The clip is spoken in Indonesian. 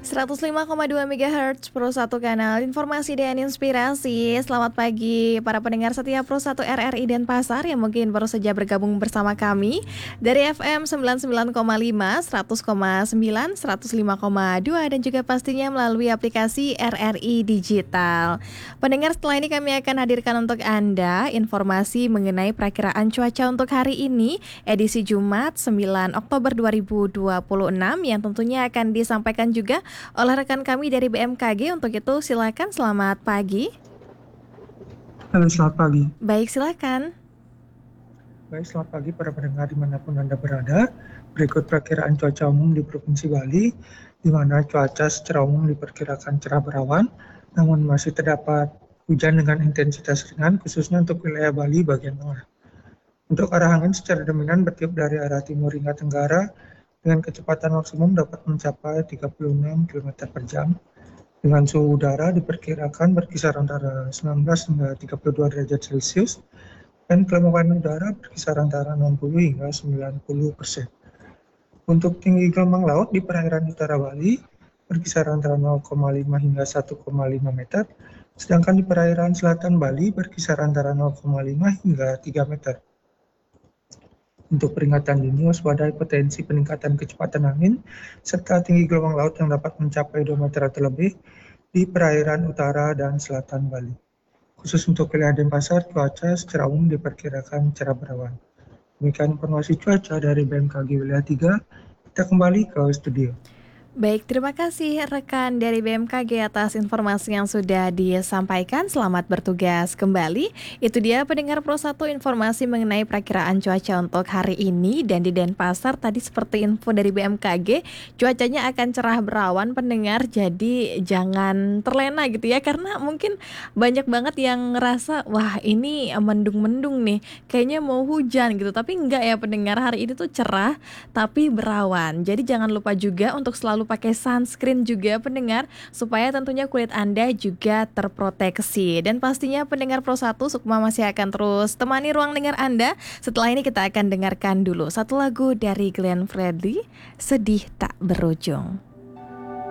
105,2 MHz Pro 1 Kanal Informasi dan Inspirasi. Selamat pagi para pendengar setia Pro 1 RRI Denpasar yang mungkin baru saja bergabung bersama kami dari FM 99,5, 100,9, 105,2 dan juga pastinya melalui aplikasi RRI Digital. Pendengar, setelah ini kami akan hadirkan untuk Anda informasi mengenai perakiraan cuaca untuk hari ini edisi Jumat 9 Oktober 2026 yang tentunya akan disampaikan juga oleh rekan kami dari BMKG. Untuk itu silakan, selamat pagi. Halo, selamat pagi. Baik, silakan. Baik, selamat pagi para pendengar dimanapun Anda berada. Berikut perakiraan cuaca umum di Provinsi Bali, di mana cuaca secara umum diperkirakan cerah berawan, namun masih terdapat hujan dengan intensitas ringan, khususnya untuk wilayah Bali bagian tengah. Untuk arah angin secara dominan bertiup dari arah timur hingga tenggara, dengan kecepatan maksimum dapat mencapai 36 km per jam. Dengan suhu udara diperkirakan berkisar antara 19 hingga 32 derajat Celcius, dan kelembapan udara berkisar antara 60 hingga 90%. Untuk tinggi gelombang laut di perairan utara Bali berkisar antara 0,5 hingga 1,5 meter, sedangkan di perairan selatan Bali berkisar antara 0,5 hingga 3 meter. Untuk peringatan dini, waspadai potensi peningkatan kecepatan angin serta tinggi gelombang laut yang dapat mencapai 2 meter atau lebih di perairan utara dan selatan Bali. Khusus untuk wilayah Denpasar, cuaca secara umum diperkirakan cerah berawan. Demikian informasi cuaca dari BMKG Wilayah 3. Kita kembali ke studio. Baik, terima kasih rekan dari BMKG atas informasi yang sudah disampaikan. Selamat bertugas kembali. Itu dia pendengar Pro 1 informasi mengenai perakiraan cuaca untuk hari ini. Dan di Denpasar tadi seperti info dari BMKG, cuacanya akan cerah berawan pendengar. Jadi jangan terlena gitu ya, karena mungkin banyak banget yang ngerasa wah ini mendung-mendung nih, kayaknya mau hujan gitu. Tapi enggak ya pendengar, hari ini tuh cerah tapi berawan. Jadi jangan lupa juga untuk selalu pakai sunscreen juga pendengar, supaya tentunya kulit Anda juga terproteksi. Dan pastinya pendengar Pro 1, Sukma masih akan terus temani ruang dengar Anda. Setelah ini kita akan dengarkan dulu satu lagu dari Glenn Fredly, Sedih Tak Berujung.